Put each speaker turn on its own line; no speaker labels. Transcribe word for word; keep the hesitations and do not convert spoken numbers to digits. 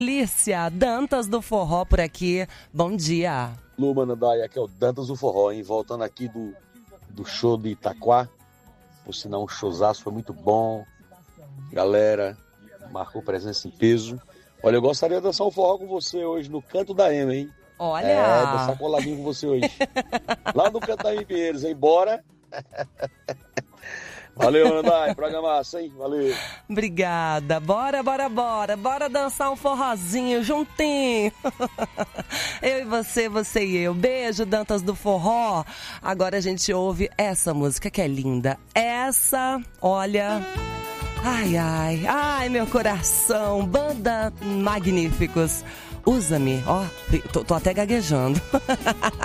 Lícia, Dantas do Forró por aqui. Bom dia.
Lu, Manandai, aqui é o Dantas do Forró, hein? Voltando aqui do, do show de Itaquá. Por sinal, um showzaço, foi muito bom. Galera, marcou presença em peso. Olha, eu gostaria de dançar um forró com você hoje no Canto da Ema, hein?
Olha!
É, dançar coladinho com você hoje. Lá no Canto da Ema Pinheiros, hein? Bora! Valeu, Manandai, programaça, hein? Valeu!
Obrigada. Bora, bora, bora. Bora dançar um forrozinho juntinho. Eu e você, você e eu. Beijo, Dantas do Forró. Agora a gente ouve essa música que é linda. Essa, olha... Ai, ai, ai, meu coração. Banda Magníficos. Usa-me. Ó, tô, tô até gaguejando.